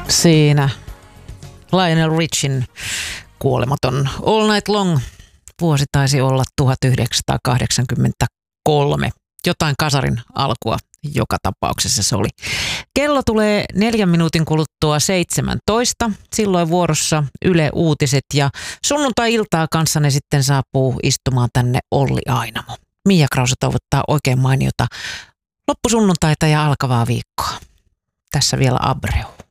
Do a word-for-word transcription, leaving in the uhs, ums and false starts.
Siinä Lionel Richin kuolematon All Night Long. Vuosi taisi olla tuhatyhdeksänsataakahdeksankymmentäkolme. Jotain kasarin alkua joka tapauksessa se oli. Kello tulee neljän minuutin kuluttua seitsemäntoista. Silloin vuorossa Yle Uutiset ja sunnuntai-iltaa kanssanne sitten saapuu istumaan tänne Olli Ainamo. Mia Krause toivottaa oikein mainiota loppusunnuntaita ja alkavaa viikkoa. Tässä vielä Abreu.